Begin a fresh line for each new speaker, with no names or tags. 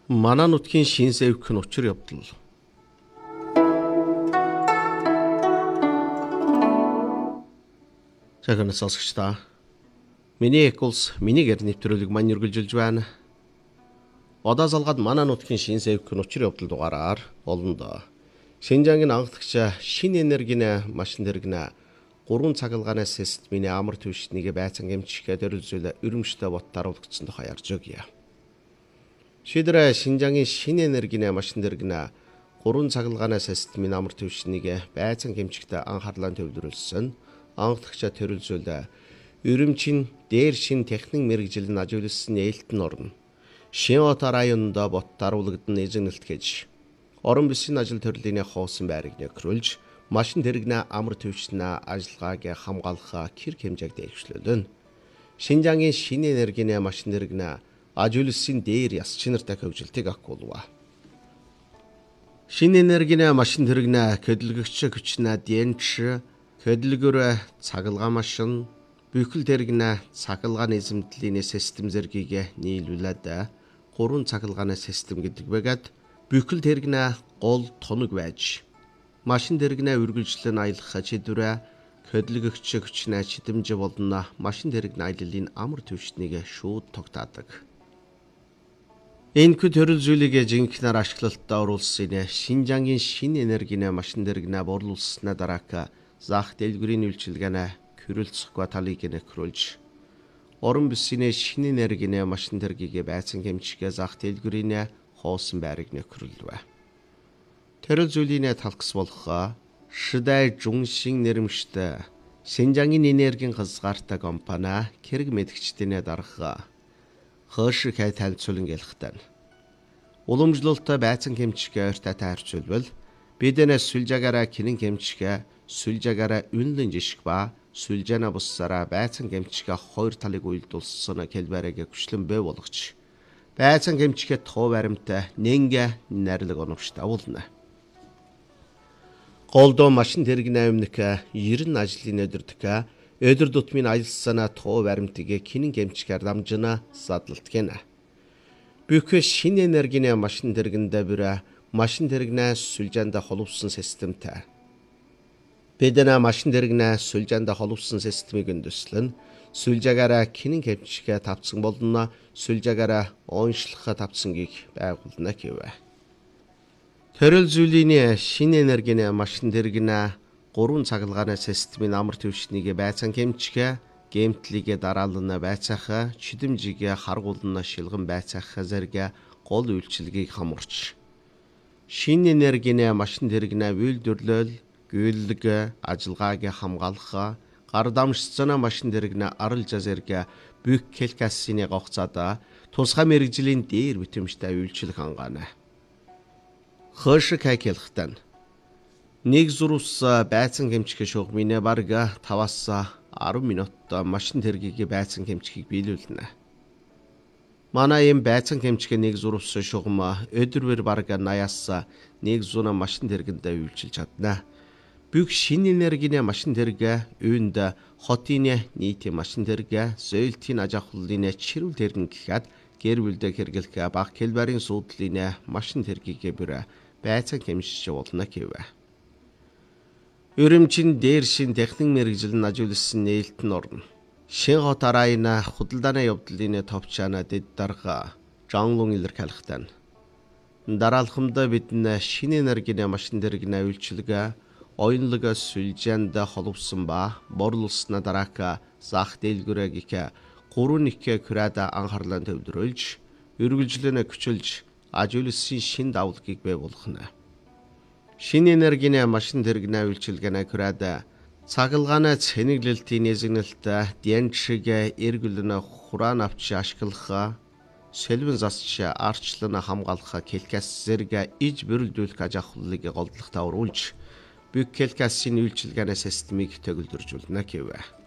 Манай нутгийн шин сэвх нь учир явдал. Цагаан сонсогчдаа. Миний экулс миний гэр нэвтрүүлэг маань үргэлжилж байна. Одоо залгаад манай нутгийн шин сэвх нь учир явдал дугаараар олондоо. Шинжаангийн анхдагч шин энергийн машин дэргэнэ 3 цагалгааны системийн амар түвшнийг байцан гэмчихгээд өрөлзөл өрөмжтэй бот даруулгдсан тухай ярьж өгье. Шийдвэр Шинжаангийн шин энергийн машин дэргэнэ 3 цагалгааны системийн амар түвшнийг байцан гэмчихтэй анхаарлаа төвлөрүүлсэн. Анхдагчаа төрөлзөл өрөмчийн дээр шин техник мэрэгжилэн ажигласан нээлтэн орно. Шин хот районнд бот даруулгадсан эзэнэлт гэж орон бүсийн ажил төрлөлийн хоосон байрыг нөхрүүлж машин дэргэнэ амар түвшний ажиллагааг хамгаалах хэрэг хэмжээг дэвшлүүлнэ. Шинжаангийн шин энергийн машин дэргэнэ ажигласан дээр яс чинартай хөгжилтийг агуулва. Шин энергийн машин дэргэнэ хөдөлгөгч хүчнэ денч хөдөлгөөр цагалгаа машин бүхэл дэргэнэ цагалгааны эзэмтлийн систем зэргийг нийлүүлээд 3 цагалгааны систем гэдэг бэгэд бүхэл дэргэнэ гол тоног байж машин дэргэнэ үргэлжлэн аялах чидвэр хөдөлгөгч хүчнэ чидэмж болно машин дэргэнэ аяллын амар түвшнийг шууд тогтаадаг. Энэ төрөл зүйлийг жинхэнээр ашиглалтад оруулсан Шинжаангийн шин энергийн машин дэргэнэ борлуулснаа дараах зах дэлгүүрийн үйлчилгээнэ хөрөлцөхгүй талыг нөхрүүлж орон бүсийн шин энергийн машин дэргийг байцан гэмчгээ зах дэлгүүрийн хоосон байрыг нөхрүүлвэ. Төрөл зүйлийн талхс болох шидай жуншин нэрмжтэй Шинжаангийн энергийн хязгаартай компани хэрэг мэдгчдийн дарах хөөш хай танилцуулан гэлхтэн. Уламжлалт байцан гэмчгээ ойртой таарчулбал бидэнэ сүлжаагаараа кинэн гэмчгээ сүлжаагаараа үнэлэн жишг ба сүлжаана буссараа байцан гэмчгээ хоёр талыг уйлдуулсан хэлбэрийг хүчлэн бий болгоч байцан гэмчгээ тоо баримтай нэнгэ нарилэг оновчтой болно. Голдоо машин дэргэнэ өмнөх 90 ажлын өдөртөг өдөр тутмын аялсанаа тоо баримтыг кинэн гэмчгээр дамжина задлалт гэнэ. Бүхэл шин энергийн машин дэргэндээ бүр машин дэргэнэ сүлжаанда холбосон системтэй. Бидэнэ машин дэргэнэ сүлжаанда холбосон системийг өндөслөн сүлжаагаараа кинэн гэмчгээ тавцсан болно сүлжаагаараа онцлох тавцсангийг байгуулна гэвэ. Төрөл зүйлийн шин энергийн машин дэргэнэ 3 цагалгааны системийн амар түвшнийг байцан гэмчгээ гэмтлийг дараална байцаах чидэмжийг харгуулна шилгэн байцаах зэрэг гол үйлчилгээг хамарч шин энергийн машин дэргэнэ үйлдвэрлэл гүйлэг ажиллагааг хамгаалах гар дамжцсан машин дэргэнэ аралж зэрэг бүх хэлкасины гогцоод тусгай мэрэгжлийн дээр битэмжтэй үйлчлэх хангаана. Хөөш хайхэлхтэн нэг зурус байцан гэмчих шугмын бараг 5-аас 10 минут машин дэргийг байцан гэмчихийг биелүүлнэ. Манай юм байцан гэмчих нэг зурус шугам өдөрвөр бараг 80-аас 100 машин дэргэндээ үйлчилж чадна. Бүх шин энергийн машин дэрэг үүнд хотын нийтийн машин дэрэг зөөлтийн аж ахуйлын чирүүл дэргэн гэхэд гэр бүлдээ хэрэглэх бага хэлбэрийн суудлын машин дэргийг бүр байцан гэмшиж болно гэвэ. Өрөмчийн дээр шин техник мэрэгжилэн ажигласан нээлтэн орно. Шин хот района худалдааны явдлын товчаана дэд дарга жанлун илэрхийлэхтэн. Дараалхамдаа биднэ шин энергийн машин дэргэнэ үйлчилгээ оюунлаг сүлжээнд холбосон ба борлуулснаа дараах зах дэлгүүрийг 3-1 хүрээд анхаарлаа төвлөрүүлж үргэлжлэн хүчилж ажигласан шин давлгийг бий болгоно. Шин энергийн машин дэргэнэ үйлчилгээнэ хүрээд цагалгааны цэнэглэлтийн эзэгнэлт денчиг эргэлэн хураан авч ашиглах сэлбэн засч арчлан хамгаалах хэлкас зэрэг иж бүрэлдүүлэх аж ахуйлыг голдлохтой оруулж бүх хэлкасын үйлчилгээний системийг төгөлдржүүлнэ гэвэ.